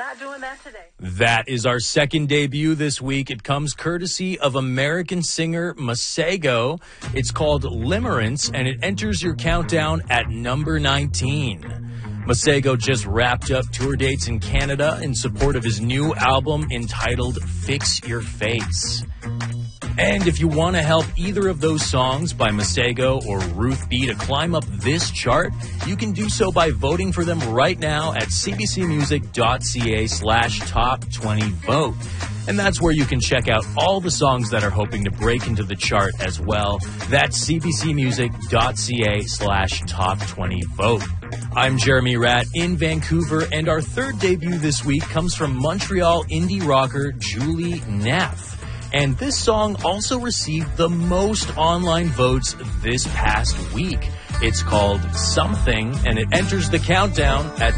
not doing that today. That is our second debut this week. It comes courtesy of American singer Masego. It's called Limerence, and it enters your countdown at number 19. Masego just wrapped up tour dates in Canada in support of his new album entitled Fix Your Face. And if you want to help either of those songs by Masego or Ruth B to climb up this chart, you can do so by voting for them right now at cbcmusic.ca/top20vote. And that's where you can check out all the songs that are hoping to break into the chart as well. That's cbcmusic.ca/top20vote. I'm Jeremy Ratt in Vancouver, and our third debut this week comes from Montreal indie rocker Julie Neff. And this song also received the most online votes this past week. It's called Something, and it enters the countdown at